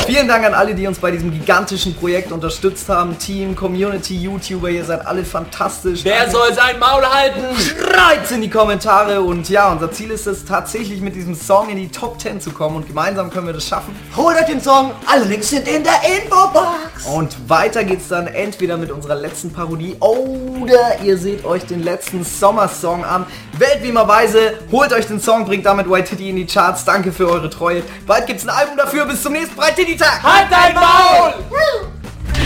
Vielen Dank an alle, die uns bei diesem gigantischen Projekt unterstützt haben. Team, Community, YouTuber, ihr seid alle fantastisch. Wer soll sein Maul halten? Schreit's in die Kommentare. Und ja, unser Ziel ist es tatsächlich mit diesem Song in die Top 10 zu kommen. Und gemeinsam können wir das schaffen. Holt euch den Song, alle Links sind in der Infobox. Und weiter geht's dann entweder mit unserer letzten Parodie oder ihr seht euch den letzten Sommersong an. Wählt wie immer weise, holt euch den Song, bringt damit White Titty in die Charts. Danke für eure Treue. Bald gibt's ein Album dafür. Bis zum nächsten White Titty Tag. Halt dein Maul!